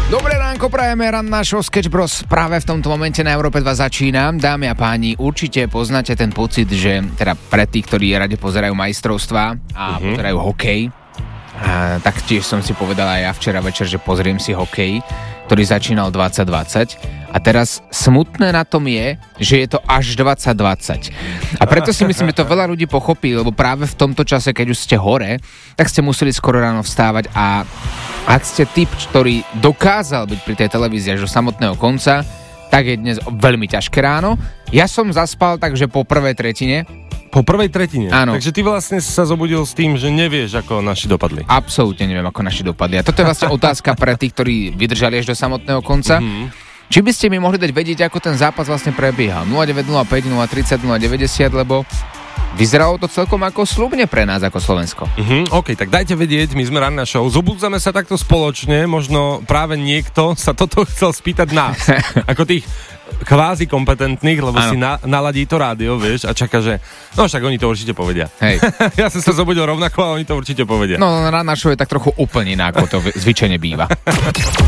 Dobré ránko, prajeme, ranná show Sketch Bros práve v tomto momente na Európe 2 začína. Dámy a páni, určite poznáte ten pocit, že teda pre tých, ktorí rade pozerajú majstrovstvá a pozerajú hokej, tak tiež som si povedal aj ja včera večer, že pozriem si hokej, ktorý začínal 2020 a teraz smutné na tom je, že je to až 2020. A preto si myslím, že to veľa ľudí pochopí, lebo práve v tomto čase, keď už ste hore, tak ste museli skoro ráno vstávať a ak ste typ, ktorý dokázal byť pri tej televízii až do samotného konca, tak je dnes veľmi ťažké ráno. Ja som zaspal takže po prvej tretine. Po prvej tretine? Áno. Takže ty vlastne sa zobudil s tým, že nevieš, ako naši dopadli. Absolútne neviem, ako naši dopadli. A toto je vlastne otázka pre tých, ktorí vydržali až do samotného konca. Či by ste mi mohli dať vedieť, ako ten zápas vlastne prebiehal? 0905, 030, 090, lebo vyzeralo to celkom ako sľubne pre nás, ako Slovensko. OK, tak dajte vedieť, my sme Ranná show. Zobudzame sa takto spoločne, možno práve niekto sa toto chcel spýtať nás. Ako tých kvázi kompetentných, lebo si naladí to rádio, vieš, a čaká, že no však oni to určite povedia. Hej. Ja som sa zobudil rovnako a oni to určite povedia. No, Ranná show je tak trochu úplne iná, ako to zvyčajne býva.